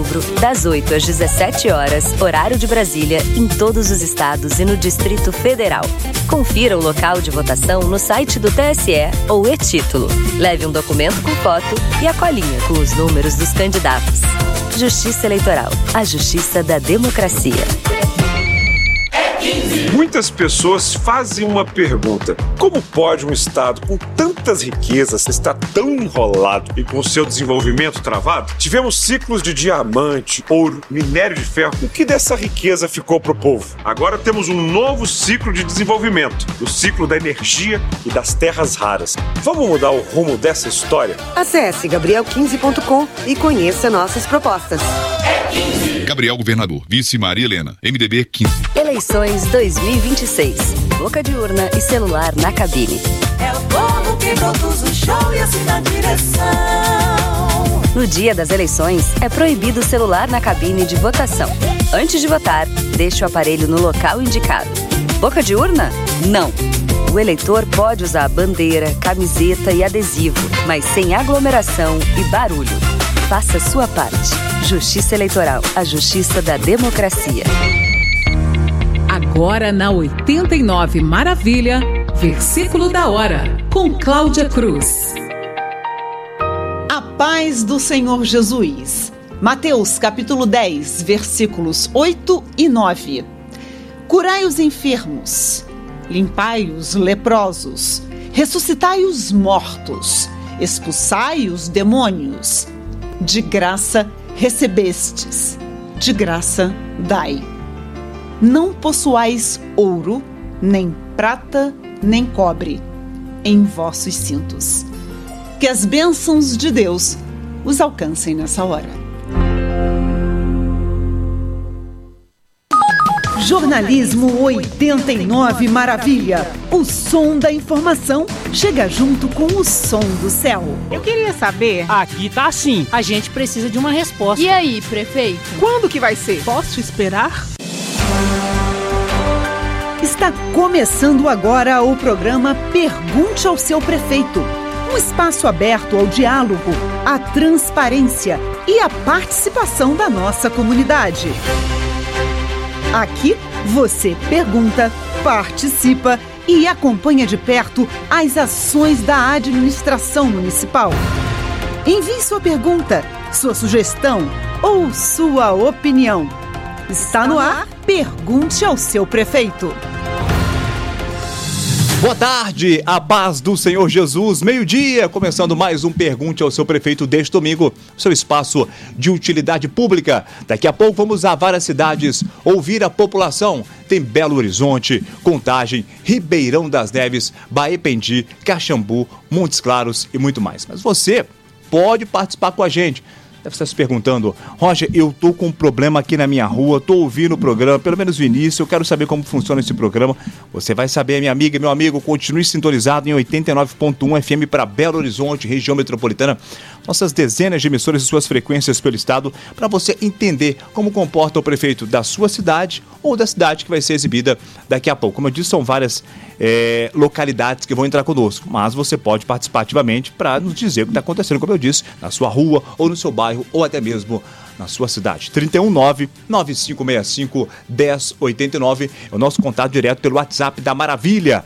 outubro, das 8 às 17 horas, horário de Brasília, em todos os estados e no Distrito Federal. Confira o local de votação no site do TSE ou e-título. Leve um documento com foto e a colinha com os números dos candidatos. Justiça Eleitoral, a justiça da democracia. Muitas pessoas fazem uma pergunta: como pode um estado com tantas riquezas estar tão enrolado e com seu desenvolvimento travado? Tivemos ciclos de diamante, ouro, minério de ferro. O que dessa riqueza ficou pro povo? Agora temos um novo ciclo de desenvolvimento, o ciclo da energia e das terras raras. Vamos mudar o rumo dessa história? Acesse gabriel15.com e conheça nossas propostas. Gabriel Governador, vice Maria Helena, MDB 15. Eleições 2026. Boca de urna e celular na cabine. É o povo que produz o show e assina a direção. No dia das eleições, é proibido o celular na cabine de votação. Antes de votar, deixe o aparelho no local indicado. Boca de urna? Não. O eleitor pode usar a bandeira, camiseta e adesivo, mas sem aglomeração e barulho. Faça sua parte. Justiça Eleitoral, a justiça da democracia. Agora na 89 Maravilha, versículo da hora, com Cláudia Cruz. A paz do Senhor Jesus. Mateus capítulo 10, versículos 8 e 9. Curai os enfermos, limpai os leprosos, ressuscitai os mortos, expulsai os demônios. De graça recebestes, de graça dai. Não possuais ouro, nem prata, nem cobre em vossos cintos. Que as bênçãos de Deus os alcancem nessa hora. Jornalismo 89 Maravilha. O som da informação chega junto com o som do céu. Eu queria saber... Aqui tá assim. A gente precisa de uma resposta. E aí, prefeito? Quando que vai ser? Posso esperar? Está começando agora o programa Pergunte ao seu prefeito. Um espaço aberto ao diálogo, à transparência e à participação da nossa comunidade. Aqui você pergunta, participa e acompanha de perto as ações da administração municipal. Envie sua pergunta, sua sugestão ou sua opinião. Está no ar, Pergunte ao seu prefeito. Boa tarde, a paz do Senhor Jesus, meio-dia, começando mais um Pergunte ao seu prefeito deste domingo, seu espaço de utilidade pública. Daqui a pouco vamos a várias cidades ouvir a população. Tem Belo Horizonte, Contagem, Ribeirão das Neves, Baependi, Caxambu, Montes Claros e muito mais. Mas você pode participar com a gente. Deve estar se perguntando: Roger, eu tô com um problema aqui na minha rua, tô ouvindo o programa, pelo menos o início, eu quero saber como funciona esse programa. Você vai saber, minha amiga e meu amigo, continue sintonizado em 89.1 FM para Belo Horizonte, região metropolitana. Nossas dezenas de emissoras e suas frequências pelo estado, para você entender como comporta o prefeito da sua cidade ou da cidade que vai ser exibida daqui a pouco. Como eu disse, são várias localidades que vão entrar conosco, mas você pode participar ativamente para nos dizer o que está acontecendo, como eu disse, na sua rua ou no seu bairro ou até mesmo na sua cidade. 319-9565-1089 é o nosso contato direto pelo WhatsApp da Maravilha.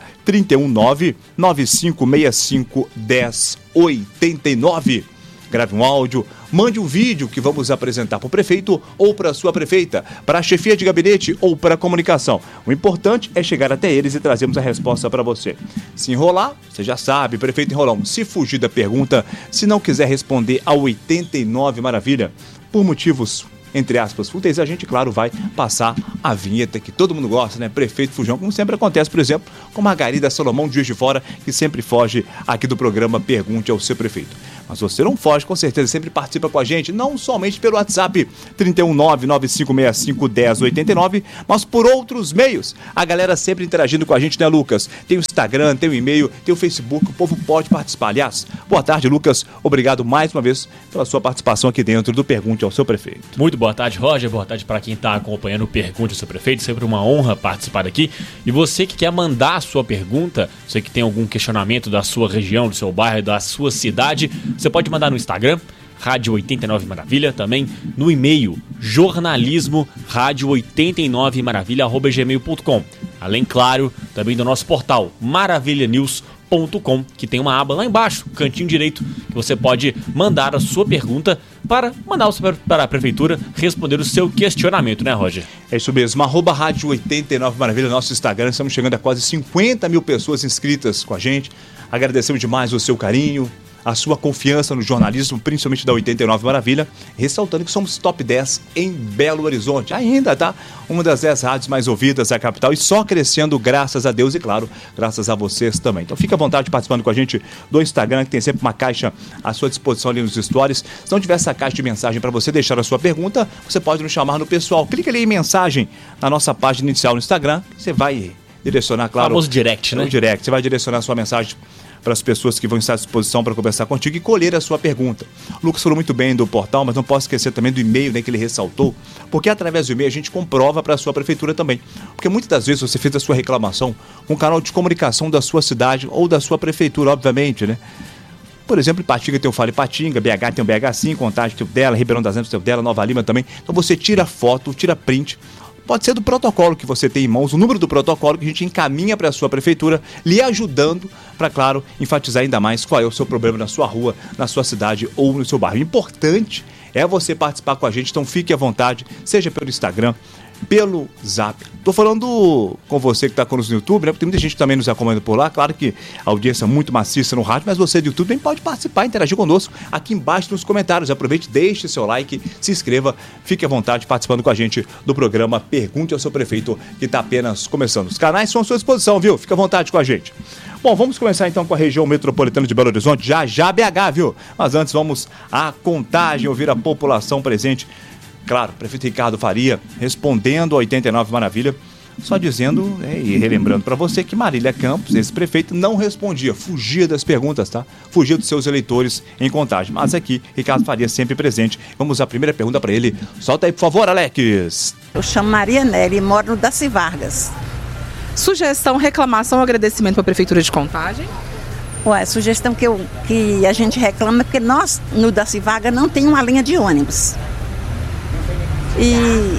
319-9565-1089. Grave um áudio, mande um vídeo que vamos apresentar para o prefeito ou para a sua prefeita, para a chefia de gabinete ou para a comunicação. O importante é chegar até eles e trazermos a resposta para você. Se enrolar, você já sabe, prefeito enrolão. Se fugir da pergunta, se não quiser responder a 89 Maravilha, por motivos, entre aspas, fúteis, a gente, claro, vai passar a vinheta que todo mundo gosta, né? Prefeito Fujão, como sempre acontece, por exemplo, com Margarida Salomão de Juiz de Fora, que sempre foge aqui do programa Pergunte ao seu prefeito. Mas você não foge, com certeza, sempre participa com a gente, não somente pelo WhatsApp 319-9565-1089, mas por outros meios. A galera sempre interagindo com a gente, né, Lucas? Tem o Instagram, tem o e-mail, tem o Facebook, o povo pode participar. Aliás, boa tarde, Lucas. Obrigado mais uma vez pela sua participação aqui dentro do Pergunte ao seu prefeito. Muito boa tarde, Roger. Boa tarde para quem está acompanhando o Pergunte ao seu prefeito. Sempre uma honra participar aqui. E você que quer mandar a sua pergunta, você que tem algum questionamento da sua região, do seu bairro, da sua cidade, você pode mandar no Instagram, Rádio 89 Maravilha, também no e-mail jornalismo radio89maravilha@gmail.com. Além, claro, também do nosso portal maravilhanews.com, que tem uma aba lá embaixo, cantinho direito, que você pode mandar a sua pergunta para mandar para a prefeitura responder o seu questionamento, né, Roger? É isso mesmo, @Rádio 89 Maravilha, nosso Instagram, estamos chegando a quase 50 mil pessoas inscritas com a gente. Agradecemos demais o seu carinho, a sua confiança no jornalismo, principalmente da 89 Maravilha, ressaltando que somos top 10 em Belo Horizonte. Ainda, tá? Uma das 10 rádios mais ouvidas da capital e só crescendo, graças a Deus e, claro, graças a vocês também. Então fique à vontade participando com a gente do Instagram, que tem sempre uma caixa à sua disposição ali nos stories. Se não tiver essa caixa de mensagem para você deixar a sua pergunta, você pode nos chamar no pessoal. Clica ali em mensagem na nossa página inicial no Instagram, você vai direcionar, claro... Famoso direct, né? No direct, você vai direcionar a sua mensagem para as pessoas que vão estar à disposição para conversar contigo e colher a sua pergunta. O Lucas falou muito bem do portal, mas não posso esquecer também do e-mail, né, que ele ressaltou, porque através do e-mail a gente comprova para a sua prefeitura também. Porque muitas das vezes você fez a sua reclamação com um canal de comunicação da sua cidade ou da sua prefeitura, obviamente, né? Por exemplo, Ipatinga tem o Fala Ipatinga, BH tem o BH5, Contagem tem o dela, Ribeirão das Neves tem o dela, Nova Lima também. Então você tira foto, tira print. Pode ser do protocolo que você tem em mãos, o número do protocolo que a gente encaminha para a sua prefeitura, lhe ajudando para, claro, enfatizar ainda mais qual é o seu problema na sua rua, na sua cidade ou no seu bairro. O importante é você participar com a gente, então fique à vontade, seja pelo Instagram, pelo Zap. Tô falando com você que está conosco no YouTube, né? Porque tem muita gente também nos acompanhando por lá. Claro que a audiência é muito maciça no rádio, mas você do YouTube também pode participar, interagir conosco aqui embaixo nos comentários. Aproveite, deixe seu like, se inscreva, fique à vontade participando com a gente do programa Pergunte ao Seu Prefeito, que está apenas começando. Os canais são à sua disposição, viu? Fique à vontade com a gente. Bom, vamos começar então com a região metropolitana de Belo Horizonte, já BH, viu? Mas antes vamos à Contagem, ouvir a população presente. Claro, prefeito Ricardo Faria respondendo a 89 Maravilha, só dizendo e relembrando para você que Marília Campos, esse prefeito, não respondia, fugia das perguntas, tá? Fugia dos seus eleitores em Contagem. Mas aqui, Ricardo Faria sempre presente. Vamos à primeira pergunta para ele. Solta aí, por favor, Alex. Eu chamo Maria Nery e moro no Daci Vargas. Sugestão, reclamação ou agradecimento para a Prefeitura de Contagem? Ué, sugestão que a gente reclama é porque nós, no Daci Vargas, não tem uma linha de ônibus. E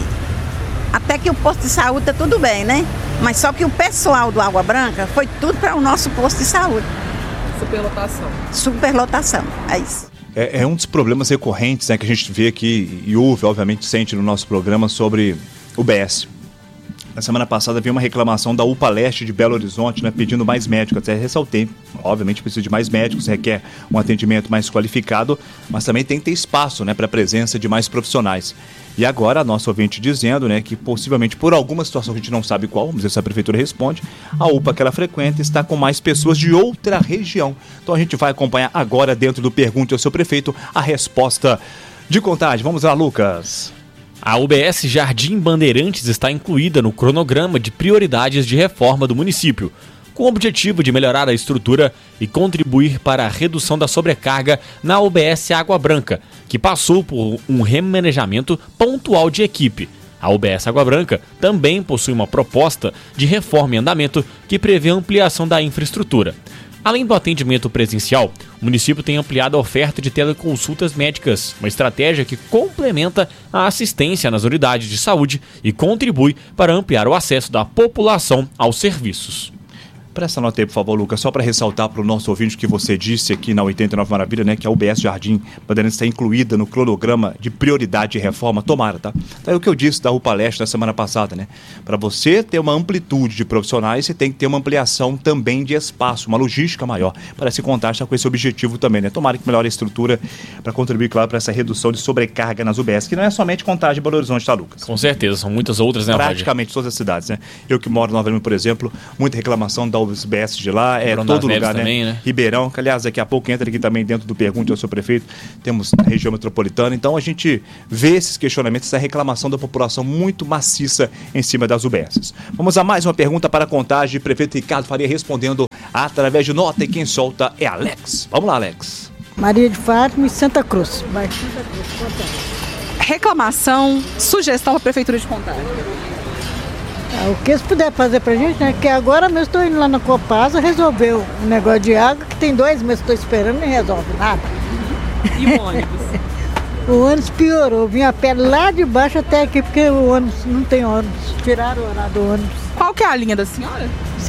até que o posto de saúde tá tudo bem, né? Mas só que o pessoal do Água Branca foi tudo para o nosso posto de saúde. Superlotação. Superlotação, é isso. É um dos problemas recorrentes, né, que a gente vê aqui e ouve, obviamente, sente no nosso programa sobre o BS. Na semana passada veio uma reclamação da UPA Leste de Belo Horizonte, né, pedindo mais médicos. Até ressaltei, obviamente precisa de mais médicos, requer um atendimento mais qualificado, mas também tem que ter espaço, né, para a presença de mais profissionais. E agora a nossa ouvinte dizendo, né, que possivelmente por alguma situação que a gente não sabe qual, mas essa prefeitura responde, a UPA que ela frequenta está com mais pessoas de outra região. Então a gente vai acompanhar agora dentro do Pergunte ao Seu Prefeito a resposta de Contagem. Vamos lá, Lucas. A UBS Jardim Bandeirantes está incluída no cronograma de prioridades de reforma do município, com o objetivo de melhorar a estrutura e contribuir para a redução da sobrecarga na UBS Água Branca, que passou por um remanejamento pontual de equipe. A UBS Água Branca também possui uma proposta de reforma em andamento que prevê a ampliação da infraestrutura. Além do atendimento presencial, o município tem ampliado a oferta de teleconsultas médicas, uma estratégia que complementa a assistência nas unidades de saúde e contribui para ampliar o acesso da população aos serviços. Presta nota aí, por favor, Lucas, só para ressaltar para o nosso ouvinte que você disse aqui na 89 Maravilha, né, que a UBS Jardim Bandeirantes está incluída no cronograma de prioridade de reforma, tomara, tá? Então é o que eu disse da UPA Leste na semana passada, né? Para você ter uma amplitude de profissionais, você tem que ter uma ampliação também de espaço, uma logística maior, para se contar com esse objetivo também, né? Tomara que melhore a estrutura para contribuir, claro, para essa redução de sobrecarga nas UBS, que não é somente Contagem e Belo Horizonte, tá, Lucas? Com certeza, são muitas outras, né, praticamente todas as cidades, né? Eu que moro em Nova Lima, por exemplo, muita reclamação da UBS de lá, todo lugar, também, né? Ribeirão, que aliás daqui a pouco entra aqui também dentro do Pergunte ao Seu Prefeito, temos a região metropolitana, então a gente vê esses questionamentos, essa reclamação da população muito maciça em cima das UBSs. Vamos a mais uma pergunta para a Contagem, prefeito Ricardo Faria respondendo através de nota e quem solta é Alex. Vamos lá, Alex. Maria de Fátima e Santa Cruz. Reclamação, sugestão para a Prefeitura de Contagem. O que eles puderem fazer pra gente, né? Que agora mesmo estou indo lá na Copasa resolver um negócio de água que tem 2 meses que estou esperando e não resolve nada. E o ônibus? O ônibus piorou, vinha a pé lá de baixo até aqui, porque o ônibus não tem ônibus. Tiraram o horário do ônibus. Qual que é a linha da senhora?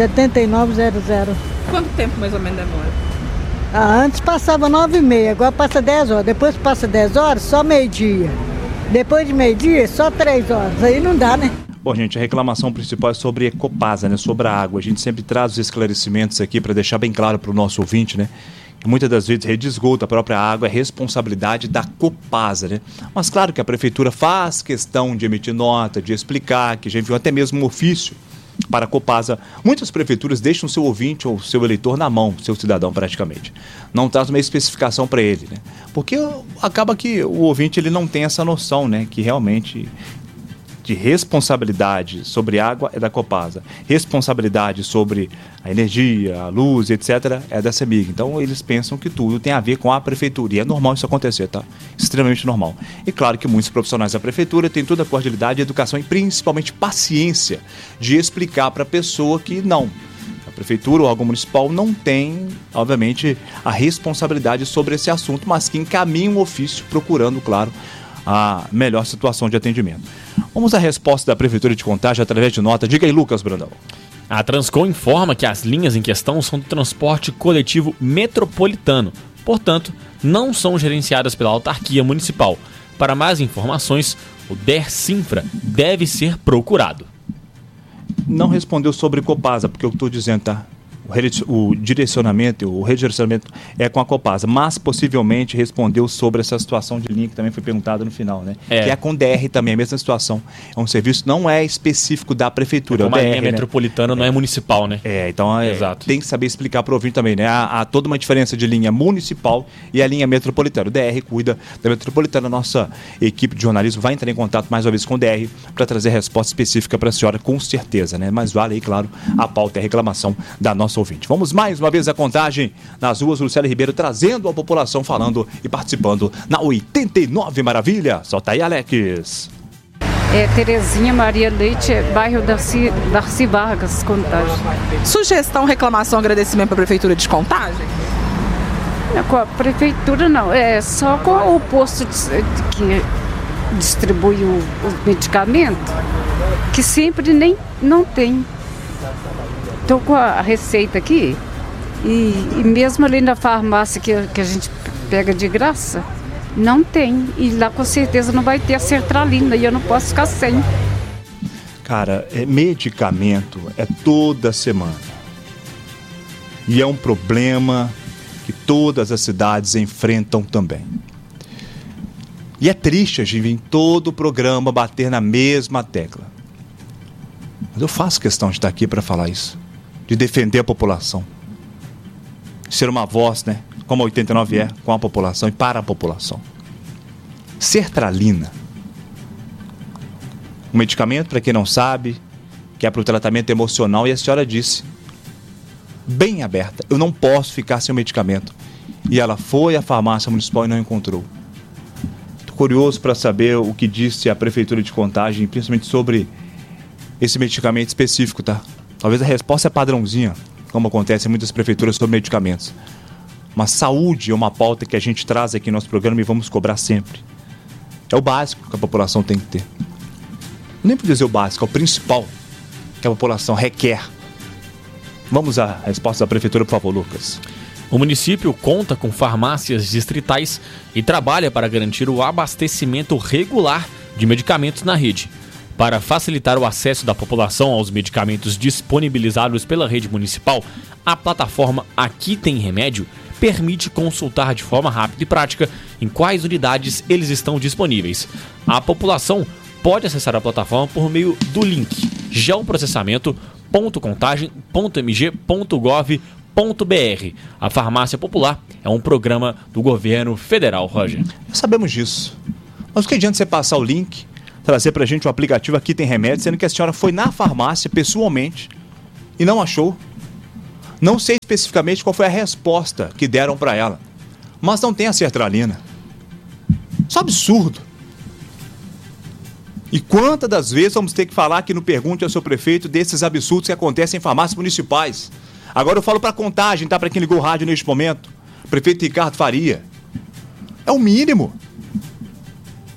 7900. Quanto tempo mais ou menos demora? Antes passava 9h30, agora passa 10 horas. Depois passa 10 horas, só meio-dia. Depois de meio-dia, só 3 horas. Aí não dá, né? Bom, gente, a reclamação principal é sobre Copasa, né? Sobre a água. A gente sempre traz os esclarecimentos aqui para deixar bem claro para o nosso ouvinte, né? Que muitas das vezes rede de esgoto, a própria água, é responsabilidade da Copasa, né? Mas claro que a prefeitura faz questão de emitir nota, de explicar, que já enviou até mesmo um ofício para a Copasa. Muitas prefeituras deixam o seu ouvinte ou o seu eleitor na mão, seu cidadão praticamente. Não traz uma especificação para ele, né? Porque acaba que o ouvinte ele não tem essa noção, né? Que realmente de responsabilidade sobre água é da Copasa. Responsabilidade sobre a energia, a luz, etc. é da CEMIG. Então eles pensam que tudo tem a ver com a prefeitura. E é normal isso acontecer, tá? Extremamente normal. E claro que muitos profissionais da prefeitura têm toda a cordialidade, educação e principalmente paciência de explicar para a pessoa que não. A prefeitura ou o órgão municipal não tem, obviamente, a responsabilidade sobre esse assunto, mas que encaminha um ofício procurando, claro, a melhor situação de atendimento. Vamos à resposta da Prefeitura de Contagem através de nota. Diga aí, Lucas Brandão. A Transcom informa que as linhas em questão são do transporte coletivo metropolitano, portanto, não são gerenciadas pela autarquia municipal. Para mais informações, o DER-Sinfra deve ser procurado. Não respondeu sobre Copasa, porque eu estou dizendo, tá? O redirecionamento é com a Copasa, mas possivelmente respondeu sobre essa situação de linha que também foi perguntada no final, né? Que é com DR também, a mesma situação. É um serviço, não é específico da prefeitura. É uma DR, linha metropolitana, não é municipal, né? Então exato. Tem que saber explicar para o ouvinte também, né? Há toda uma diferença de linha municipal e a linha metropolitana. O DR cuida da metropolitana. Nossa equipe de jornalismo vai entrar em contato mais uma vez com o DR para trazer resposta específica para a senhora, com certeza, né? Mas vale aí, claro, a pauta e a reclamação da nossa ouvinte. Vamos mais uma vez à Contagem nas ruas Lucélia Ribeiro, trazendo a população falando e participando na 89 Maravilha. Solta aí, Alex. Terezinha Maria Leite, bairro Darcy Vargas, Contagem. Sugestão, reclamação, agradecimento para a Prefeitura de Contagem? Não, com a Prefeitura não, é só com o posto que distribui os medicamentos, que sempre não tem. Estou com a receita aqui e mesmo ali na farmácia que a gente pega de graça, não tem. E lá com certeza não vai ter a sertralina e eu não posso ficar sem. Cara, medicamento é toda semana. E é um problema que todas as cidades enfrentam também. E é triste a gente vir em todo o programa bater na mesma tecla. Mas eu faço questão de estar aqui para falar isso. De defender a população. Ser uma voz, né? Como a 89 é, com a população e para a população. Sertralina. Um medicamento, para quem não sabe, que é para o tratamento emocional, e a senhora disse, bem aberta, eu não posso ficar sem o medicamento. E ela foi à farmácia municipal e não encontrou. Estou curioso para saber o que disse a Prefeitura de Contagem, principalmente sobre esse medicamento específico, tá? Talvez a resposta é padrãozinha, como acontece em muitas prefeituras sobre medicamentos. Mas saúde é uma pauta que a gente traz aqui no nosso programa e vamos cobrar sempre. É o básico que a população tem que ter. Nem por dizer o básico, é o principal que a população requer. Vamos à resposta da Prefeitura, por favor, Lucas. O município conta com farmácias distritais e trabalha para garantir o abastecimento regular de medicamentos na rede. Para facilitar o acesso da população aos medicamentos disponibilizados pela rede municipal, a plataforma Aqui Tem Remédio permite consultar de forma rápida e prática em quais unidades eles estão disponíveis. A população pode acessar a plataforma por meio do link geoprocessamento.contagem.mg.gov.br. A Farmácia Popular é um programa do governo federal, Roger. Sabemos disso. Mas o que adianta você passar o link, trazer pra gente o aplicativo Aqui Tem Remédio, sendo que a senhora foi na farmácia pessoalmente e não achou? Não sei especificamente qual foi a resposta que deram para ela, mas não tem a sertralina. Isso é um absurdo. E quantas das vezes vamos ter que falar aqui no Pergunte ao Seu Prefeito desses absurdos que acontecem em farmácias municipais? Agora eu falo para Contagem, tá? Para quem ligou o rádio neste momento, prefeito Ricardo Faria. É o mínimo.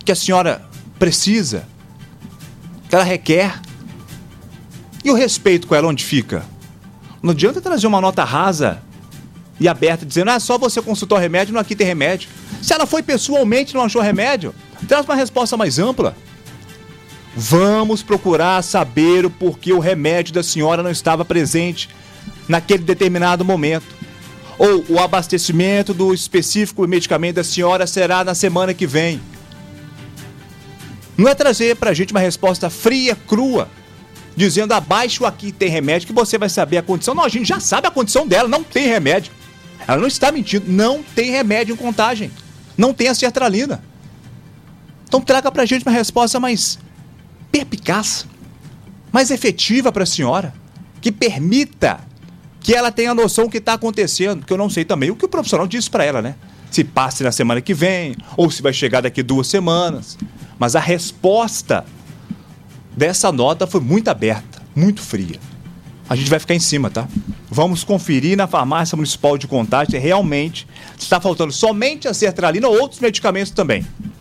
que a senhora precisa, que ela requer. E o respeito com ela onde fica? Não adianta trazer uma nota rasa e aberta dizendo, só você consultou o remédio, não aqui tem remédio. Se ela foi pessoalmente e não achou remédio, traz uma resposta mais ampla. Vamos procurar saber o porquê o remédio da senhora não estava presente naquele determinado momento. Ou o abastecimento do específico medicamento da senhora será na semana que vem. Não é trazer pra gente uma resposta fria, crua, dizendo abaixo aqui tem remédio que você vai saber a condição. Não, a gente já sabe a condição dela, não tem remédio. Ela não está mentindo, não tem remédio em Contagem. Não tem a sertralina. Então traga pra gente uma resposta mais perspicaz, mais efetiva para a senhora, que permita que ela tenha noção do que está acontecendo, porque eu não sei também o que o profissional disse para ela, né? Se passe na semana que vem, ou se vai chegar daqui 2 semanas. Mas a resposta dessa nota foi muito aberta, muito fria. A gente vai ficar em cima, tá? Vamos conferir na farmácia municipal de Contagem se realmente está faltando somente a sertralina ou outros medicamentos também.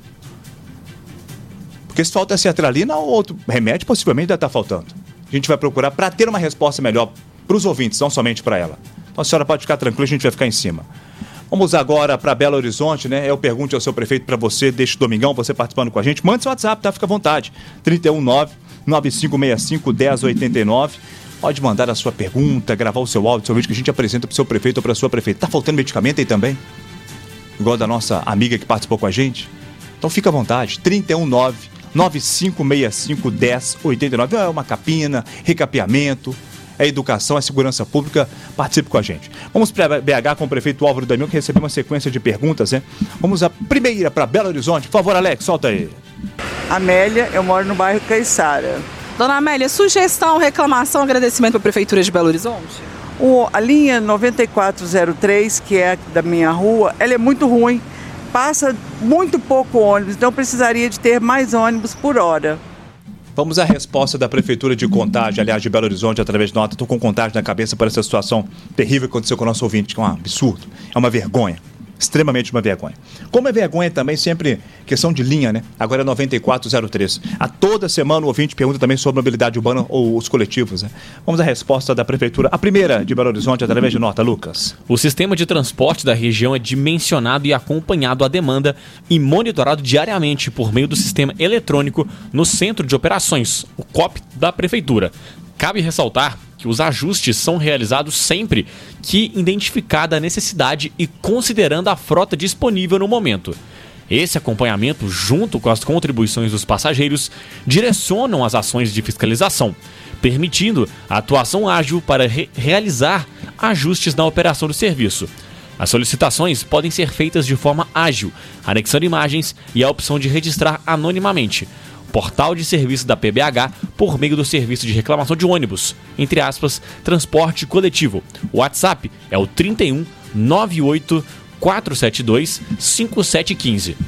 Porque se falta a sertralina ou outro remédio, possivelmente deve estar faltando. A gente vai procurar para ter uma resposta melhor para os ouvintes, não somente para ela. Então a senhora pode ficar tranquila, a gente vai ficar em cima. Vamos agora para Belo Horizonte, né? Eu pergunto ao seu prefeito para você, deste domingão, você participando com a gente. Mande seu WhatsApp, tá? Fica à vontade. 319-9565-1089. Pode mandar a sua pergunta, gravar o seu áudio, seu vídeo que a gente apresenta para o seu prefeito ou para a sua prefeita. Tá faltando medicamento aí também? Igual da nossa amiga que participou com a gente? Então fica à vontade. 319-9565-1089. É uma capina, recapeamento, é educação, é segurança pública. Participe com a gente. Vamos para BH com o prefeito Álvaro Damião, que recebeu uma sequência de perguntas, né? Vamos a primeira para Belo Horizonte. Por favor, Alex, solta aí. Amélia, eu moro no bairro Caiçara. Dona Amélia, sugestão, reclamação, agradecimento para a Prefeitura de Belo Horizonte? A linha 9403, que é da minha rua, ela é muito ruim. Passa muito pouco ônibus, então precisaria de ter mais ônibus por hora. Vamos à resposta da Prefeitura de Contagem, aliás, de Belo Horizonte, através de nota. Estou com Contagem na cabeça por essa situação terrível que aconteceu com o nosso ouvinte, que é um absurdo, é uma vergonha, extremamente uma vergonha. Como é vergonha também, sempre questão de linha, né? Agora é 9403. A toda semana o ouvinte pergunta também sobre a mobilidade urbana ou os coletivos, né? Vamos à resposta da Prefeitura, a primeira de Belo Horizonte, através de nota, Lucas. O sistema de transporte da região é dimensionado e acompanhado à demanda e monitorado diariamente por meio do sistema eletrônico no Centro de Operações, o COP da Prefeitura. Cabe ressaltar que os ajustes são realizados sempre que identificada a necessidade e considerando a frota disponível no momento. Esse acompanhamento, junto com as contribuições dos passageiros, direcionam as ações de fiscalização, permitindo a atuação ágil para realizar ajustes na operação do serviço. As solicitações podem ser feitas de forma ágil, anexando imagens e a opção de registrar anonimamente. Portal de serviço da PBH por meio do serviço de reclamação de ônibus, entre aspas, transporte coletivo. O WhatsApp é o 31 98 472 5715.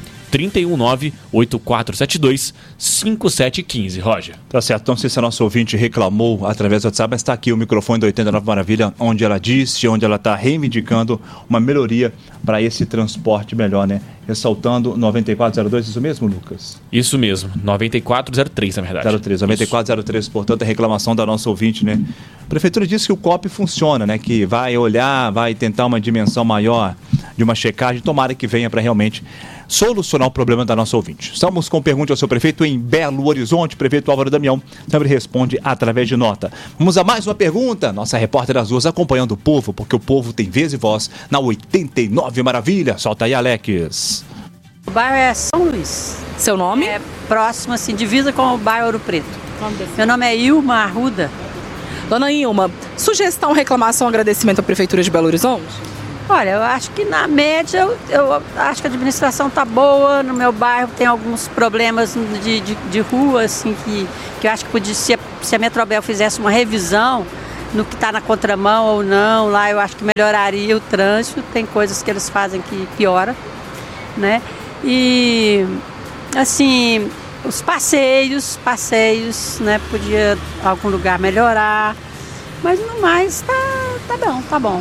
319-8472-5715, Roger. Tá certo, não sei se a nossa ouvinte reclamou através do WhatsApp, mas está aqui o microfone da 89 Maravilha, onde ela disse, onde ela está reivindicando uma melhoria para esse transporte melhor, né? Ressaltando 9402, isso mesmo, Lucas? Isso mesmo, 9403, na verdade. 9403, portanto, a reclamação da nossa ouvinte, né? A Prefeitura disse que o COP funciona, né? Que vai olhar, vai tentar uma dimensão maior de uma checagem, tomara que venha para realmente solucionar o problema da nossa ouvinte. Estamos com pergunta ao seu prefeito em Belo Horizonte, prefeito Álvaro Damião, sempre responde através de nota. Vamos a mais uma pergunta, nossa repórter das ruas acompanhando o povo, porque o povo tem vez e voz na 89 Maravilha. Solta aí, Alex. O bairro é São Luís. Seu nome? É próximo, assim, divisa com o bairro Ouro Preto. Meu nome é Ilma Arruda. Dona Ilma, sugestão, reclamação, agradecimento à Prefeitura de Belo Horizonte? Olha, eu acho que na média, eu acho que a administração está boa. No meu bairro tem alguns problemas de rua, assim, que eu acho que podia, se a Metrobel fizesse uma revisão no que está na contramão ou não, lá eu acho que melhoraria o trânsito. Tem coisas que eles fazem que piora, né? E, assim, os passeios, né? Podia algum lugar melhorar, mas no mais tá bom.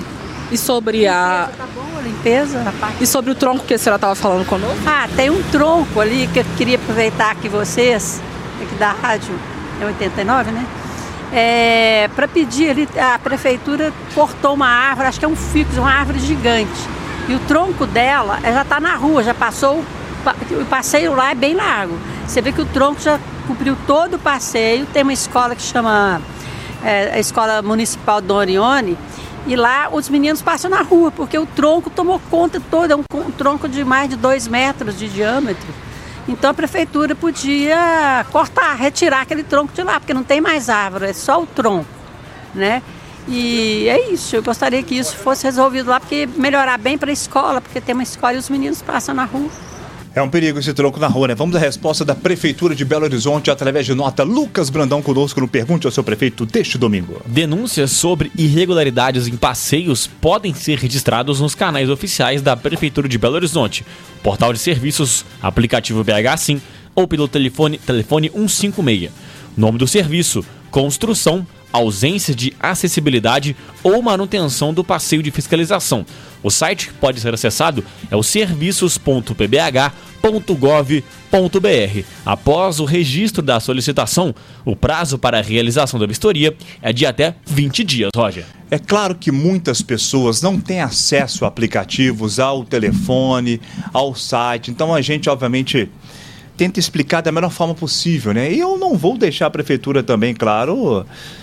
E sobre a limpeza? E sobre o tronco que a senhora estava falando conosco? Tem um tronco ali que eu queria aproveitar que vocês, aqui da rádio, é 89, né? Para pedir ali, a prefeitura cortou uma árvore, acho que é um ficus, uma árvore gigante. E o tronco dela já está na rua, já passou, o passeio lá é bem largo. Você vê que o tronco já cobriu todo o passeio. Tem uma escola que chama a Escola Municipal Dom Orione, e lá os meninos passam na rua, porque o tronco tomou conta toda, é um tronco de mais de 2 metros de diâmetro. Então a prefeitura podia cortar, retirar aquele tronco de lá, porque não tem mais árvore, é só o tronco, né? E é isso, eu gostaria que isso fosse resolvido lá, porque melhorar bem para a escola, porque tem uma escola e os meninos passam na rua. É um perigo esse tronco na rua, né? Vamos à resposta da Prefeitura de Belo Horizonte através de nota. Lucas Brandão conosco no Pergunte ao seu prefeito deste domingo. Denúncias sobre irregularidades em passeios podem ser registrados nos canais oficiais da Prefeitura de Belo Horizonte, portal de serviços, aplicativo BH Sim ou pelo telefone 156. Nome do serviço: construção, ausência de acessibilidade ou manutenção do passeio de fiscalização. O site que pode ser acessado é o serviços.pbh.gov.br. Após o registro da solicitação, o prazo para a realização da vistoria é de até 20 dias, Roger. É claro que muitas pessoas não têm acesso a aplicativos, ao telefone, ao site, então a gente, obviamente, tenta explicar da melhor forma possível, né? E eu não vou deixar a prefeitura também, claro,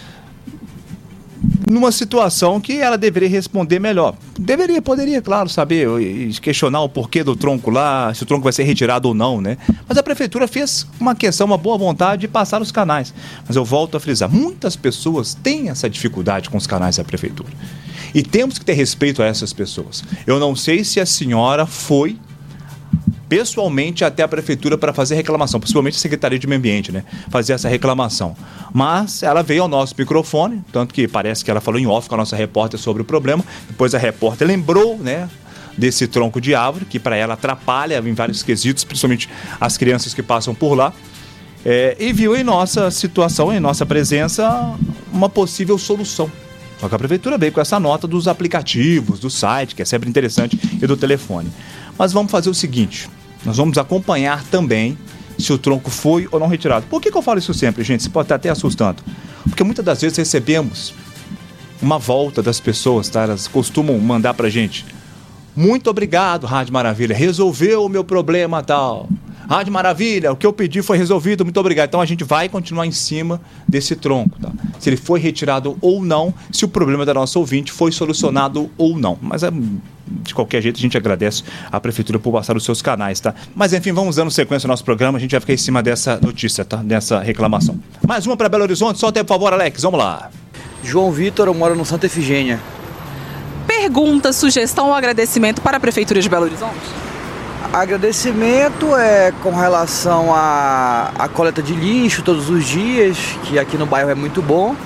numa situação que ela deveria responder melhor. Poderia, claro, saber, questionar o porquê do tronco lá, se o tronco vai ser retirado ou não, né? Mas a prefeitura fez uma boa vontade de passar os canais. Mas eu volto a frisar, muitas pessoas têm essa dificuldade com os canais da prefeitura. E temos que ter respeito a essas pessoas. Eu não sei se a senhora foi pessoalmente até a prefeitura para fazer reclamação, principalmente a Secretaria de Meio Ambiente, né? Fazer essa reclamação. Mas ela veio ao nosso microfone, tanto que parece que ela falou em off com a nossa repórter sobre o problema. Depois a repórter lembrou, né, desse tronco de árvore, que para ela atrapalha em vários quesitos, principalmente as crianças que passam por lá. E viu em nossa situação, em nossa presença, uma possível solução. Só que a prefeitura veio com essa nota dos aplicativos, do site, que é sempre interessante, e do telefone. Mas vamos fazer o seguinte, nós vamos acompanhar também se o tronco foi ou não retirado. Por que eu falo isso sempre, gente? Você pode estar até assustando. Porque muitas das vezes recebemos uma volta das pessoas, tá? Elas costumam mandar pra gente: muito obrigado, Rádio Maravilha, resolveu o meu problema tal. Rádio Maravilha, o que eu pedi foi resolvido, muito obrigado. Então a gente vai continuar em cima desse tronco, tá? Se ele foi retirado ou não, se o problema da nossa ouvinte foi solucionado ou não. Mas de qualquer jeito a gente agradece à prefeitura por passar os seus canais, tá? Mas enfim, vamos dando sequência ao nosso programa, a gente vai ficar em cima dessa notícia, tá? Dessa reclamação. Mais uma para Belo Horizonte, solta aí por favor, Alex, vamos lá. João Vitor, eu moro no Santa Efigênia. Pergunta, sugestão ou agradecimento para a Prefeitura de Belo Horizonte? Agradecimento é com relação à coleta de lixo todos os dias, que aqui no bairro é muito bom.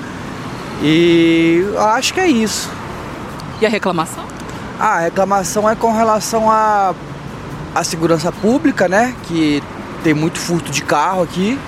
E acho que é isso. E a reclamação? A reclamação é com relação à segurança pública, né? Que tem muito furto de carro aqui.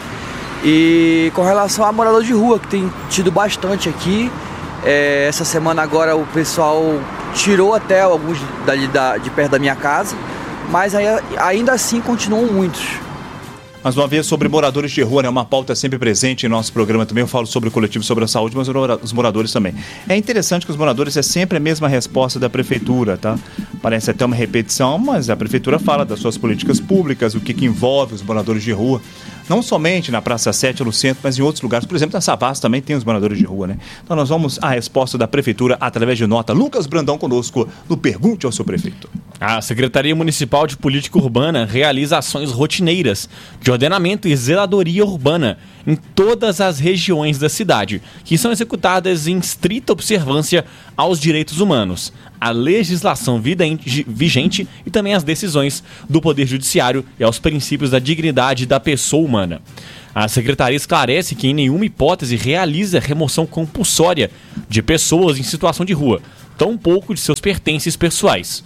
E com relação a morador de rua, que tem tido bastante aqui. Essa semana agora o pessoal tirou até alguns dali de perto da minha casa. Mas ainda assim continuam muitos. Mais uma vez sobre moradores de rua, né? Uma pauta sempre presente em nosso programa também. Eu falo sobre o coletivo, sobre a saúde, mas os moradores também. É interessante que os moradores é sempre a mesma resposta da prefeitura, tá? Parece até uma repetição, mas a prefeitura fala das suas políticas públicas, o que envolve os moradores de rua. Não somente na Praça 7, no centro, mas em outros lugares. Por exemplo, na Savassi também tem os moradores de rua, né? Então nós vamos à resposta da prefeitura através de nota. Lucas Brandão conosco no Pergunte ao seu prefeito. A Secretaria Municipal de Política Urbana realiza ações rotineiras de ordenamento e zeladoria urbana em todas as regiões da cidade, que são executadas em estrita observância aos direitos humanos, à legislação vigente e também às decisões do Poder Judiciário e aos princípios da dignidade da pessoa humana. A Secretaria esclarece que em nenhuma hipótese realiza remoção compulsória de pessoas em situação de rua, tampouco de seus pertences pessoais.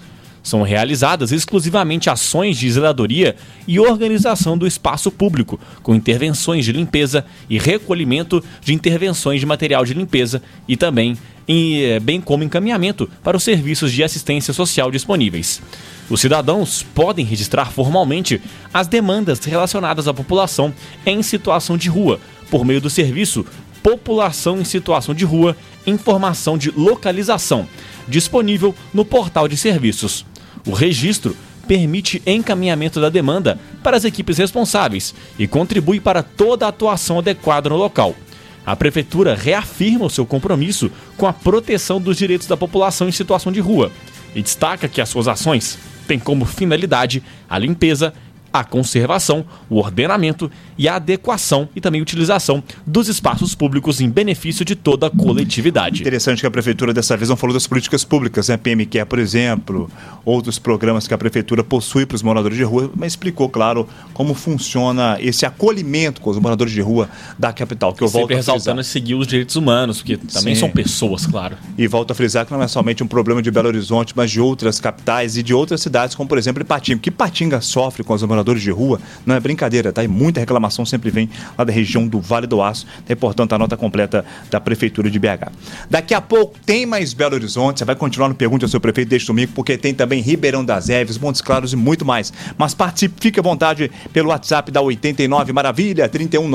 São realizadas exclusivamente ações de zeladoria e organização do espaço público, com intervenções de limpeza e recolhimento de intervenções de material de limpeza e também bem como encaminhamento para os serviços de assistência social disponíveis. Os cidadãos podem registrar formalmente as demandas relacionadas à população em situação de rua, por meio do serviço População em Situação de Rua, Informação de Localização, disponível no portal de serviços. O registro permite encaminhamento da demanda para as equipes responsáveis e contribui para toda a atuação adequada no local. A Prefeitura reafirma o seu compromisso com a proteção dos direitos da população em situação de rua e destaca que as suas ações têm como finalidade a limpeza, a conservação, o ordenamento e a adequação e também utilização dos espaços públicos em benefício de toda a coletividade. Interessante que a Prefeitura dessa vez não falou das políticas públicas, né? PM Care, por exemplo, outros programas que a Prefeitura possui para os moradores de rua, mas explicou, claro, como funciona esse acolhimento com os moradores de rua da capital, que eu volto a frisar. Ressaltando seguir os direitos humanos, porque também são pessoas, claro. E volto a frisar que não é somente um problema de Belo Horizonte, mas de outras capitais e de outras cidades, como por exemplo Ipatinga. Que Ipatinga sofre com os moradores de rua, não é brincadeira, tá? E muita reclamação sempre vem lá da região do Vale do Aço. Tem, portanto, a nota completa da Prefeitura de BH. Daqui a pouco tem mais Belo Horizonte, você vai continuar no Pergunte ao Seu Prefeito deste domingo, porque tem também Ribeirão das Neves, Montes Claros e muito mais. Mas participe, fique à vontade pelo WhatsApp da 89 Maravilha,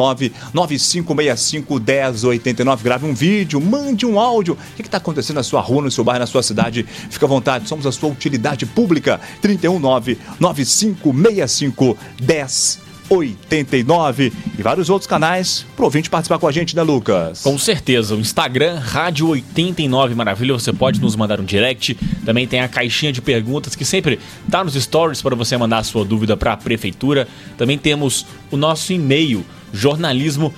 319-9565-1089. Grave um vídeo, mande um áudio. O que está acontecendo na sua rua, no seu bairro, na sua cidade? Fique à vontade, somos a sua utilidade pública. 319-9565-1089 e vários outros canais para o ouvinte participar com a gente, né, Lucas? Com certeza, o Instagram Rádio 89 Maravilha, você pode nos mandar um direct, também tem a caixinha de perguntas que sempre está nos stories para você mandar a sua dúvida para a Prefeitura. Também temos o nosso e-mail, jornalismo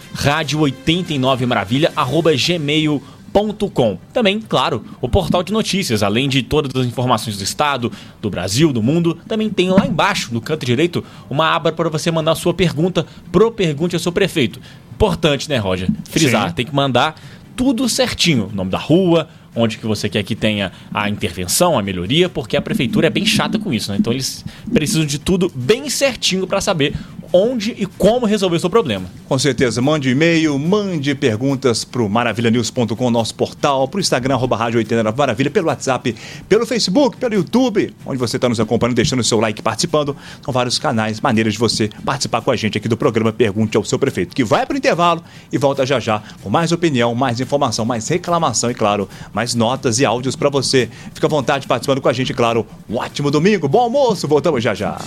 radio89maravilha@gmail.com. Também, claro, o portal de notícias, além de todas as informações do estado, do Brasil, do mundo, também tem lá embaixo, no canto direito, uma aba para você mandar a sua pergunta pro Pergunte ao Seu Prefeito. Importante, né, Roger? Frisar, Sim. Tem que mandar tudo certinho, o nome da rua, onde que você quer que tenha a intervenção, a melhoria, porque a Prefeitura é bem chata com isso, né? Então eles precisam de tudo bem certinho para saber onde e como resolver o seu problema. Com certeza, mande e-mail, mande perguntas para o maravilhanews.com, nosso portal, para o Instagram, @Rádio 89 Maravilha, pelo WhatsApp, pelo Facebook, pelo YouTube, onde você está nos acompanhando, deixando o seu like, participando. São vários canais, maneiras de você participar com a gente aqui do programa Pergunte ao Seu Prefeito, que vai para o intervalo e volta já já com mais opinião, mais informação, mais reclamação e, claro, mais notas e áudios para você. Fica à vontade participando com a gente, claro. Um ótimo domingo, bom almoço, voltamos já já.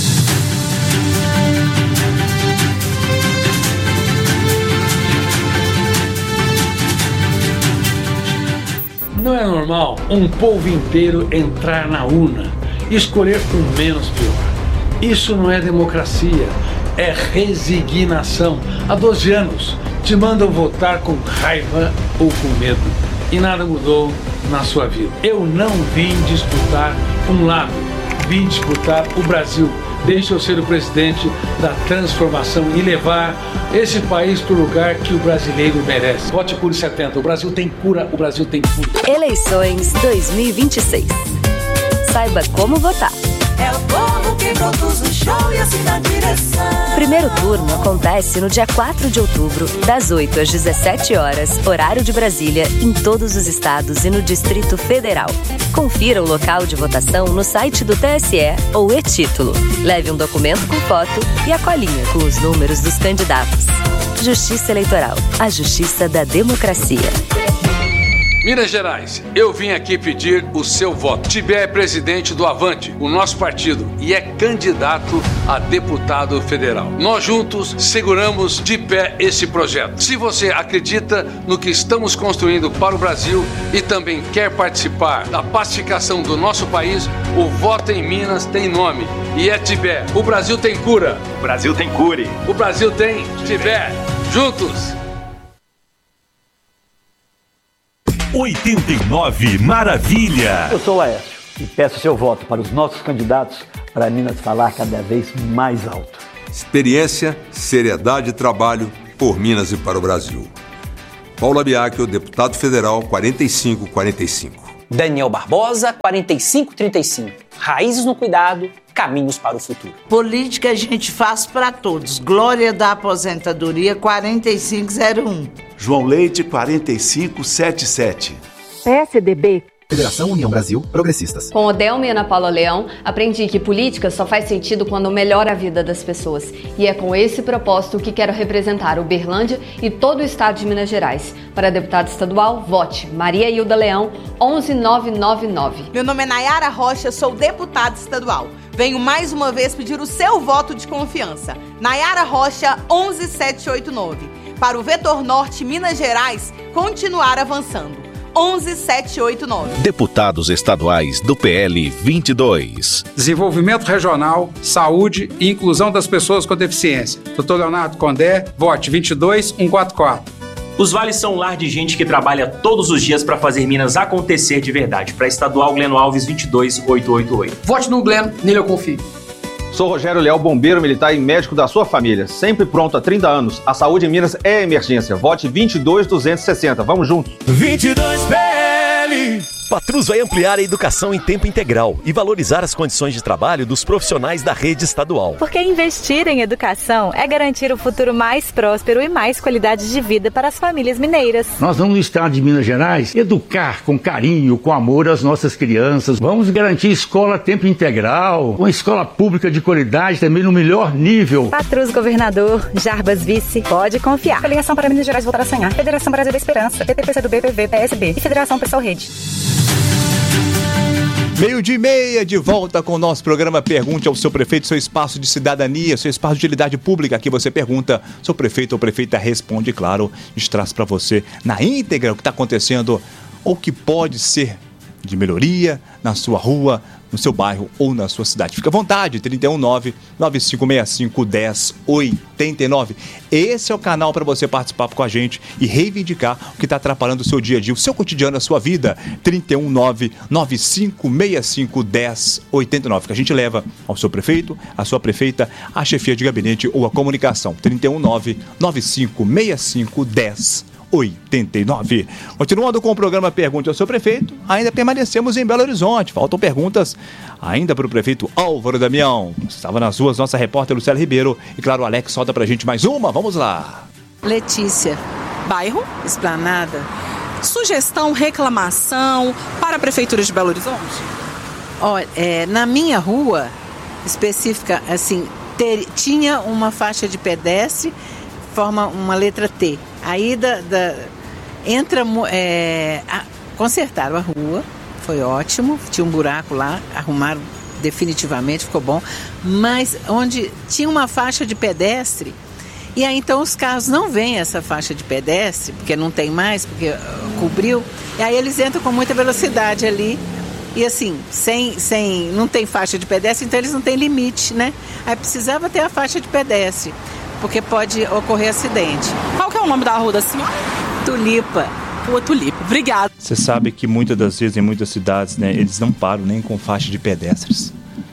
Não é normal um povo inteiro entrar na urna e escolher o menos pior. Isso não é democracia, é resignação. Há 12 anos te mandam votar com raiva ou com medo e nada mudou na sua vida. Eu não vim disputar um lado, vim disputar o Brasil. Deixa eu ser o presidente da transformação e levar esse país para o lugar que o brasileiro merece. Vote Cure 70. O Brasil tem cura, o Brasil tem cura. Eleições 2026. Saiba como votar. É o povo que produz o show e assim na direção. Primeiro turno acontece no dia 4 de outubro, das 8 às 17 horas, horário de Brasília, em todos os estados e no Distrito Federal. Confira o local de votação no site do TSE ou e-título. Leve um documento com foto e a colinha com os números dos candidatos. Justiça Eleitoral, a justiça da democracia. Minas Gerais, eu vim aqui pedir o seu voto. Tibé é presidente do Avante, o nosso partido, e é candidato a deputado federal. Nós juntos seguramos de pé esse projeto. Se você acredita no que estamos construindo para o Brasil e também quer participar da pacificação do nosso país, o voto em Minas tem nome e é Tibé. O Brasil tem cura. O Brasil tem cure. O Brasil tem Tibé. Juntos. 89 Maravilha. Eu sou o Aécio e peço seu voto para os nossos candidatos para Minas falar cada vez mais alto. Experiência, seriedade e trabalho por Minas e para o Brasil. Paulo Abiacchio, deputado federal, 4545. Daniel Barbosa, 4535. Raízes no cuidado, caminhos para o futuro. Política a gente faz para todos. Glória da Aposentadoria 4501. João Leite 4577. PSDB. Federação União Brasil Progressistas. Com Odelma e Ana Paula Leão, aprendi que política só faz sentido quando melhora a vida das pessoas. E é com esse propósito que quero representar Uberlândia e todo o estado de Minas Gerais. Para deputada estadual, vote Maria Hilda Leão, 11999. Meu nome é Nayara Rocha, sou deputada estadual. Venho mais uma vez pedir o seu voto de confiança. Nayara Rocha, 11789. Para o Vetor Norte, Minas Gerais, continuar avançando. 11789. Deputados estaduais do PL 22. Desenvolvimento regional, saúde e inclusão das pessoas com deficiência. Dr. Leonardo Condé, vote 22144. Os vales são um lar de gente que trabalha todos os dias para fazer Minas acontecer de verdade. Para estadual, Gleno Alves 22888. Vote no Gleno, nele eu confio. Sou Rogério Leal, bombeiro militar e médico da sua família. Sempre pronto há 30 anos. A saúde em Minas é emergência. Vote 22260. Vamos juntos. 22 PL. Patrus vai ampliar a educação em tempo integral e valorizar as condições de trabalho dos profissionais da rede estadual. Porque investir em educação é garantir um futuro mais próspero e mais qualidade de vida para as famílias mineiras. Nós vamos no estado de Minas Gerais educar com carinho, com amor as nossas crianças. Vamos garantir escola a tempo integral, uma escola pública de qualidade também no melhor nível. Patrus governador, Jarbas vice, pode confiar. Federação para Minas Gerais voltar a sonhar. Federação Brasil da Esperança, PTPC, PV, PSB e Federação Pessoal Rede. 12:30, de volta com o nosso programa Pergunte ao seu prefeito, seu espaço de cidadania, seu espaço de utilidade pública. Aqui você pergunta, seu prefeito ou prefeita responde, claro, a gente traz para você na íntegra o que está acontecendo ou que pode ser de melhoria na sua rua, no seu bairro ou na sua cidade. Fica à vontade, 319-9565-1089. Esse é o canal para você participar com a gente e reivindicar o que está atrapalhando o seu dia a dia, o seu cotidiano, a sua vida. 319-9565-1089, que a gente leva ao seu prefeito, à sua prefeita, à chefia de gabinete ou à comunicação. 319-9565-1089. Continuando com o programa Pergunte ao seu prefeito, ainda permanecemos em Belo Horizonte. Faltam perguntas ainda para o prefeito Álvaro Damião. Estava nas ruas nossa repórter Lucélia Ribeiro e claro, o Alex solta pra gente mais uma. Vamos lá. Letícia. Bairro? Esplanada. Sugestão, reclamação para a Prefeitura de Belo Horizonte? Olha, na minha rua específica, assim, tinha uma faixa de pedestre, forma uma letra T. Aí consertaram a rua, foi ótimo, tinha um buraco lá, arrumaram definitivamente, ficou bom, mas onde tinha uma faixa de pedestre, e aí então os carros não veem essa faixa de pedestre, porque não tem mais, porque cobriu, e aí eles entram com muita velocidade ali, e assim, não tem faixa de pedestre, então eles não têm limite, né? Aí precisava ter a faixa de pedestre, porque pode ocorrer acidente. Qual que é o nome da rua da senhora? Tulipa. Rua Tulipa. Obrigada. Você sabe que muitas das vezes, em muitas cidades, né, eles não param nem com faixa de pedestres.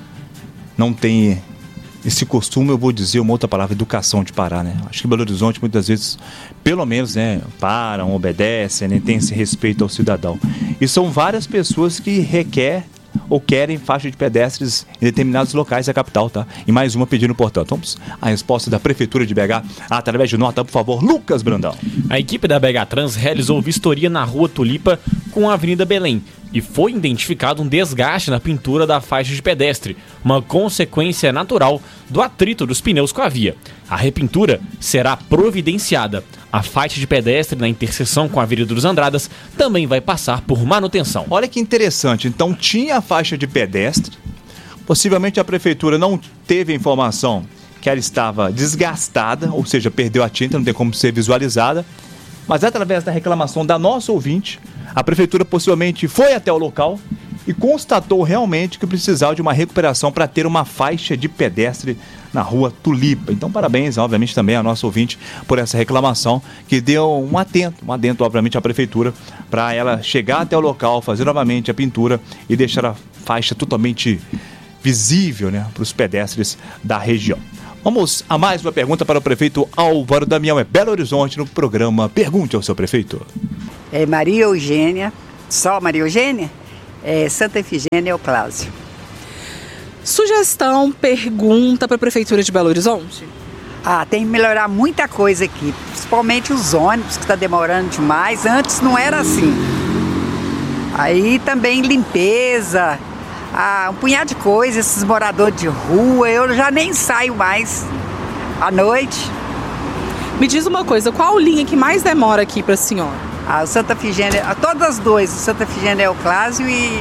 Não tem esse costume, eu vou dizer uma outra palavra, educação de parar, né? Acho que Belo Horizonte, muitas vezes, pelo menos, né, param, obedecem, né, tem esse respeito ao cidadão. E são várias pessoas que requerem ou querem faixa de pedestres em determinados locais da capital, tá? E mais uma pedindo, portanto. Vamos à resposta da Prefeitura de BH através de nota, por favor, Lucas Brandão. A equipe da BH Trans realizou vistoria na Rua Tulipa com a Avenida Belém e foi identificado um desgaste na pintura da faixa de pedestre, uma consequência natural do atrito dos pneus com a via. A repintura será providenciada. A faixa de pedestre na interseção com a Avenida dos Andradas também vai passar por manutenção. Olha que interessante, então tinha a faixa de pedestre, possivelmente a prefeitura não teve a informação que ela estava desgastada, ou seja, perdeu a tinta, não tem como ser visualizada, mas através da reclamação da nossa ouvinte, a prefeitura possivelmente foi até o local e constatou realmente que precisava de uma recuperação para ter uma faixa de pedestre na Rua Tulipa. Então, parabéns, obviamente, também a nossa ouvinte por essa reclamação, que deu um adendo, obviamente, à prefeitura, para ela chegar até o local, fazer novamente a pintura e deixar a faixa totalmente visível, né, para os pedestres da região. Vamos a mais uma pergunta para o prefeito Álvaro Damião. É Belo Horizonte no programa Pergunte ao seu prefeito. É Maria Eugênia, só Maria Eugênia? Santa Efigênia Eoclásio. Sugestão, pergunta para a Prefeitura de Belo Horizonte? Tem que melhorar muita coisa aqui, principalmente os ônibus, que está demorando demais. Antes não era assim. Aí também limpeza, um punhado de coisas, esses moradores de rua, eu já nem saio mais à noite. Me diz uma coisa, qual linha que mais demora aqui para a senhora? O Santa Efigênia, todas as duas, o Santa Efigênia Eoclásio e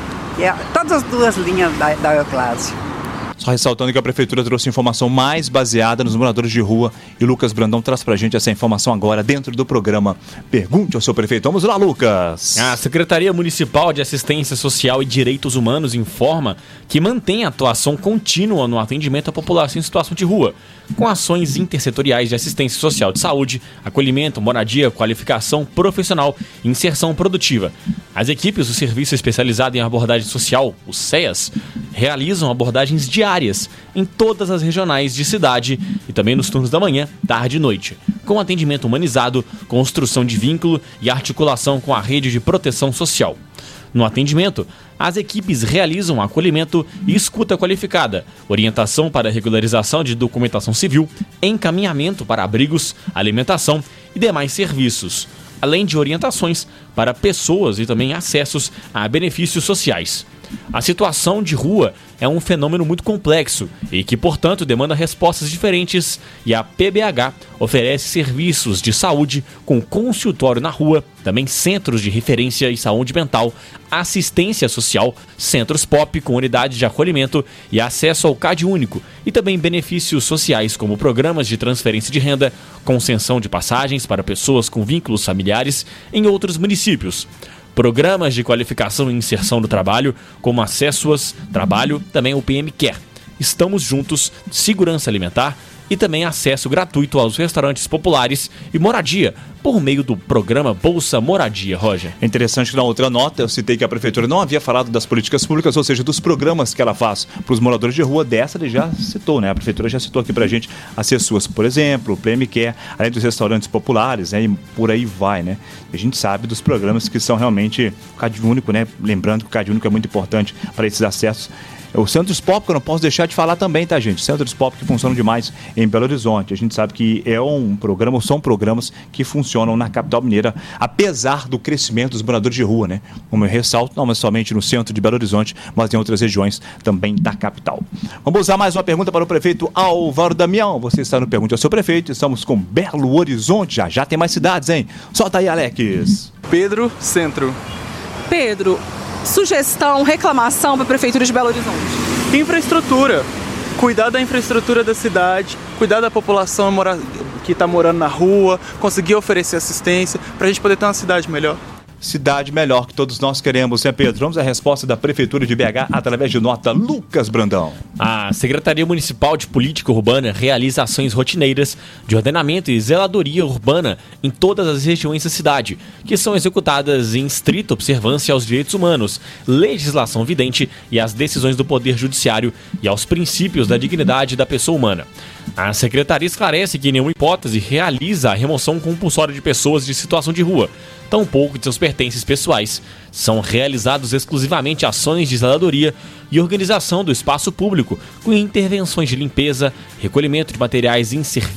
todas as duas linhas da Eoclásio. Só ressaltando que a Prefeitura trouxe informação mais baseada nos moradores de rua e Lucas Brandão traz pra gente essa informação agora dentro do programa Pergunte ao seu prefeito. Vamos lá, Lucas! A Secretaria Municipal de Assistência Social e Direitos Humanos informa que mantém atuação contínua no atendimento à população em situação de rua, com ações intersetoriais de assistência social de saúde, acolhimento, moradia, qualificação profissional e inserção produtiva. As equipes do Serviço Especializado em Abordagem Social, o SEAS, realizam abordagens diárias em todas as regionais de cidade e também nos turnos da manhã, tarde e noite, com atendimento humanizado, construção de vínculo e articulação com a rede de proteção social. No atendimento, as equipes realizam acolhimento e escuta qualificada, orientação para regularização de documentação civil, encaminhamento para abrigos, alimentação e demais serviços, além de orientações para pessoas e também acessos a benefícios sociais. A situação de rua é um fenômeno muito complexo e que, portanto, demanda respostas diferentes, e a PBH oferece serviços de saúde com consultório na rua, também centros de referência e saúde mental, assistência social, centros POP com unidade de acolhimento e acesso ao CAD único, e também benefícios sociais como programas de transferência de renda, concessão de passagens para pessoas com vínculos familiares em outros municípios. Programas de qualificação e inserção no trabalho, como Acessuas Trabalho, também o PM Care. Estamos Juntos, Segurança Alimentar e também acesso gratuito aos restaurantes populares e moradia, por meio do programa Bolsa Moradia, Roger. É interessante que na outra nota eu citei que a Prefeitura não havia falado das políticas públicas, ou seja, dos programas que ela faz para os moradores de rua. Dessa ele já citou, né? A Prefeitura já citou aqui pra gente as Acessuas, por exemplo, o PM Care, além dos restaurantes populares, né? E por aí vai, né? E a gente sabe dos programas que são realmente o CAD único, né? Lembrando que o CAD único é muito importante para esses acessos. O Centros Pop, que eu não posso deixar de falar também, tá, gente? Centros Pop que funcionam demais em Belo Horizonte. A gente sabe que é um programa, são programas que funcionam na capital mineira, apesar do crescimento dos moradores de rua, né? Como eu ressalto, não é somente no centro de Belo Horizonte, mas em outras regiões também da capital. Vamos usar mais uma pergunta para o prefeito Álvaro Damião. Você está no Pergunte ao seu prefeito. Estamos com Belo Horizonte. Já tem mais cidades, hein? Solta aí, Alex. Pedro, Centro. Pedro, sugestão, reclamação para a Prefeitura de Belo Horizonte. Infraestrutura. Cuidar da infraestrutura da cidade, cuidar da população que está morando na rua, conseguir oferecer assistência para a gente poder ter uma cidade melhor. Cidade melhor que todos nós queremos, né, Pedro? Vamos à resposta da Prefeitura de BH através de nota. Lucas Brandão. A Secretaria Municipal de Política Urbana realiza ações rotineiras de ordenamento e zeladoria urbana em todas as regiões da cidade, que são executadas em estrita observância aos direitos humanos, legislação vigente e às decisões do Poder Judiciário e aos princípios da dignidade da pessoa humana. A Secretaria esclarece que em nenhuma hipótese realiza a remoção compulsória de pessoas de situação de rua, tampouco de seus pertences pessoais. São realizados exclusivamente ações de zeladoria e organização do espaço público, com intervenções de limpeza, recolhimento de materiais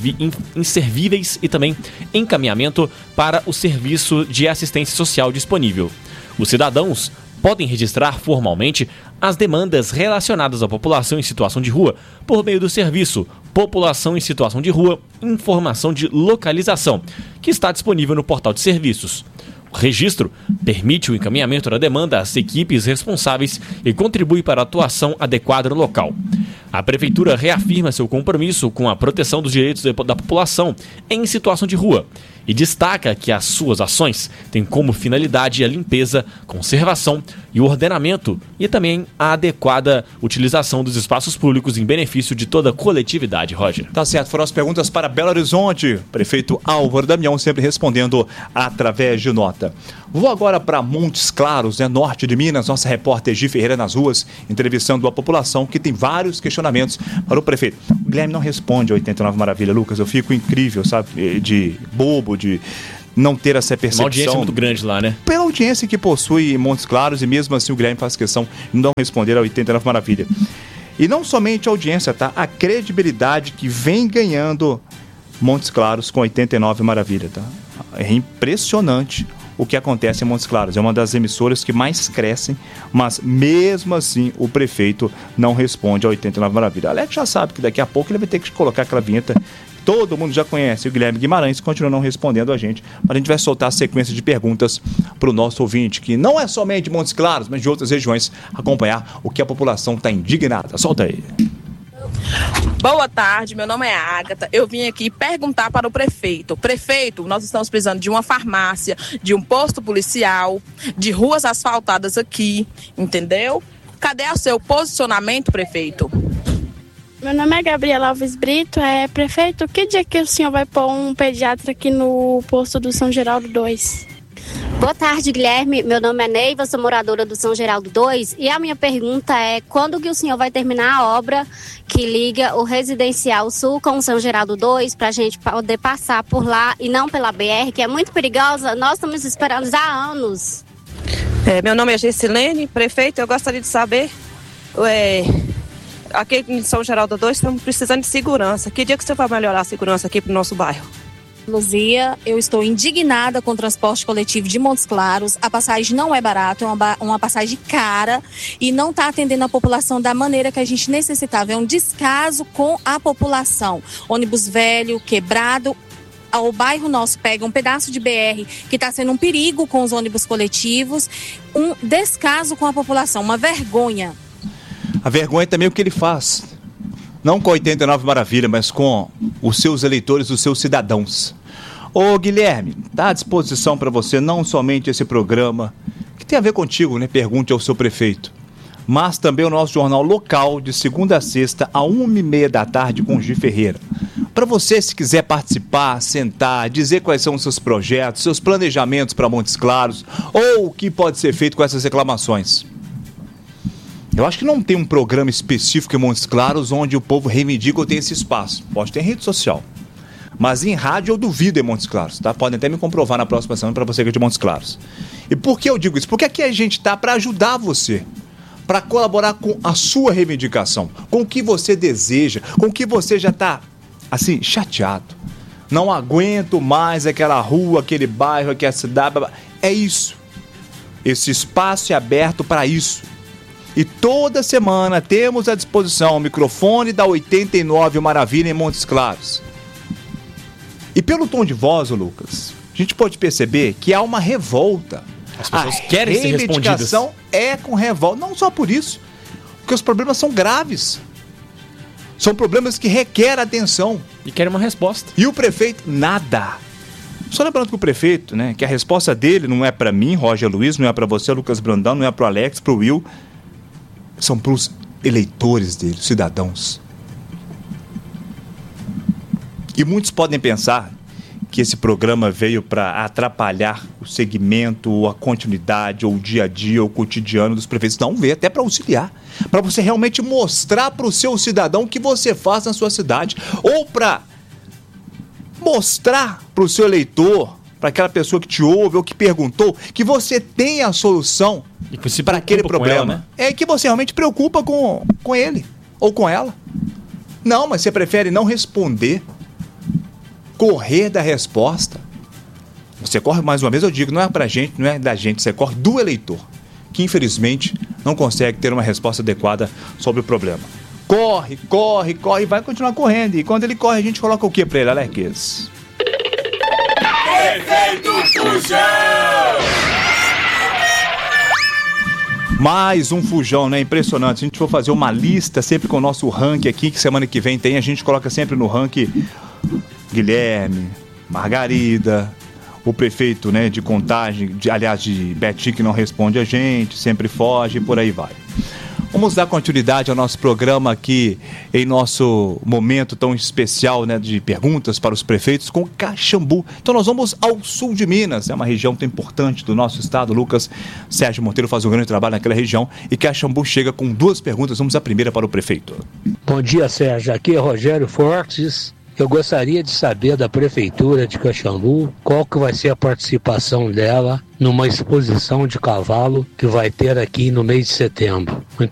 inservíveis e também encaminhamento para o serviço de assistência social disponível. Os cidadãos podem registrar formalmente as demandas relacionadas à população em situação de rua por meio do serviço População em Situação de Rua, Informação de Localização, que está disponível no portal de serviços. O registro permite o encaminhamento da demanda às equipes responsáveis e contribui para a atuação adequada no local. A Prefeitura reafirma seu compromisso com a proteção dos direitos da população em situação de rua e destaca que as suas ações têm como finalidade a limpeza, conservação e o ordenamento e também a adequada utilização dos espaços públicos em benefício de toda a coletividade, Roger. Tá certo, foram as perguntas para Belo Horizonte. Prefeito Álvaro Damião sempre respondendo através de nota. Vou agora para Montes Claros, né, norte de Minas, nossa repórter Gi Ferreira nas ruas, entrevistando a população que tem vários questionamentos para o prefeito. O Guilherme não responde a 89 Maravilha, Lucas, eu fico incrível, sabe, de bobo, de não ter essa percepção. Uma audiência muito grande lá, né? Pela audiência que possui Montes Claros, e mesmo assim o Guilherme faz questão de não responder a 89 Maravilha. E não somente a audiência, tá? A credibilidade que vem ganhando Montes Claros com 89 Maravilha, tá? É impressionante o que acontece em Montes Claros. É uma das emissoras que mais crescem, mas mesmo assim o prefeito não responde a 89 Maravilha. Alex já sabe que daqui a pouco ele vai ter que colocar aquela vinheta que todo mundo já conhece. O Guilherme Guimarães continua não respondendo a gente, mas a gente vai soltar a sequência de perguntas para o nosso ouvinte, que não é somente de Montes Claros, mas de outras regiões, acompanhar o que a população está indignada. Solta aí. Boa tarde, meu nome é Ágata. Eu vim aqui perguntar para o prefeito. Prefeito, nós estamos precisando de uma farmácia, de um posto policial, de ruas asfaltadas aqui, entendeu? Cadê o seu posicionamento, prefeito? Meu nome é Gabriela Alves Brito. Prefeito, que dia que o senhor vai pôr um pediatra aqui no posto do São Geraldo 2? Boa tarde, Guilherme. Meu nome é Neiva, sou moradora do São Geraldo 2 e a minha pergunta é quando que o senhor vai terminar a obra que liga o Residencial Sul com o São Geraldo 2 para a gente poder passar por lá e não pela BR, que é muito perigosa. Nós estamos esperando há anos. Meu nome é Gessilene. Prefeito, eu gostaria de saber, aqui em São Geraldo 2 estamos precisando de segurança. Que dia que o senhor vai melhorar a segurança aqui para o nosso bairro? Luzia, eu estou indignada com o transporte coletivo de Montes Claros. A passagem não é barata, é uma passagem cara e não está atendendo a população da maneira que a gente necessitava. É um descaso com a população. Ônibus velho, quebrado. O bairro nosso pega um pedaço de BR que está sendo um perigo com os ônibus coletivos. Um descaso com a população, uma vergonha. A vergonha também é o que ele faz. Não com 89 Maravilha, mas com os seus eleitores, os seus cidadãos. Ô Guilherme, está à disposição para você não somente esse programa, que tem a ver contigo, né? Pergunte ao seu prefeito, mas também o nosso jornal local, de segunda a sexta, a 1h30 da tarde, com Gi Ferreira. Para você, se quiser participar, sentar, dizer quais são os seus projetos, seus planejamentos para Montes Claros, ou o que pode ser feito com essas reclamações. Eu acho que não tem um programa específico em Montes Claros onde o povo reivindica ou tem esse espaço. Pode ter em rede social. Mas em rádio eu duvido em Montes Claros, tá? Podem até me comprovar na próxima semana para você que é de Montes Claros. E por que eu digo isso? Porque aqui a gente está para ajudar você, para colaborar com a sua reivindicação, com o que você deseja, com o que você já está, assim, chateado. Não aguento mais aquela rua, aquele bairro, aquela cidade. É isso. Esse espaço é aberto para isso. E toda semana temos à disposição o microfone da 89 Maravilha em Montes Claros. E pelo tom de voz, Lucas, a gente pode perceber que há uma revolta. As pessoas querem ser respondidas. A reivindicação é com revolta. Não só por isso, porque os problemas são graves. São problemas que requerem atenção. E querem uma resposta. E o prefeito, nada. Só lembrando que o prefeito, né, que a resposta dele não é para mim, Roger Luiz, não é para você, Lucas Brandão, não é para o Alex, para o Will. São para os eleitores dele, cidadãos. E muitos podem pensar que esse programa veio para atrapalhar o segmento, a continuidade, ou o dia a dia, ou o cotidiano dos prefeitos. Não, veio até para auxiliar. Para você realmente mostrar para o seu cidadão o que você faz na sua cidade. Ou para mostrar para o seu eleitor, para aquela pessoa que te ouve ou que perguntou, que você tem a solução para aquele problema. Ela, né? É que você realmente preocupa com ele ou com ela. Não, mas você prefere não responder, correr da resposta. Você corre, mais uma vez eu digo, não é pra gente, não é da gente, você corre do eleitor, que infelizmente não consegue ter uma resposta adequada sobre o problema. Corre, corre, corre e vai continuar correndo. E quando ele corre, a gente coloca o que pra ele, Alex? Prefeito Fujão! Mais um fujão, né? Impressionante. Se a gente for fazer uma lista sempre com o nosso ranking aqui, que semana que vem tem, a gente coloca sempre no ranking Guilherme, Margarida, o prefeito, né, de Contagem, aliás, de Betim, que não responde a gente, sempre foge e por aí vai. Vamos dar continuidade ao nosso programa aqui em nosso momento tão especial, né, de perguntas para os prefeitos com Caxambu. Então nós vamos ao sul de Minas, é uma região tão importante do nosso estado. Lucas Sérgio Monteiro faz um grande trabalho naquela região e Caxambu chega com duas perguntas. Vamos à primeira para o prefeito. Bom dia, Sérgio. Aqui é Rogério Fortes. Eu gostaria de saber da Prefeitura de Caxambu qual que vai ser a participação dela numa exposição de cavalo que vai ter aqui no mês de setembro. Muito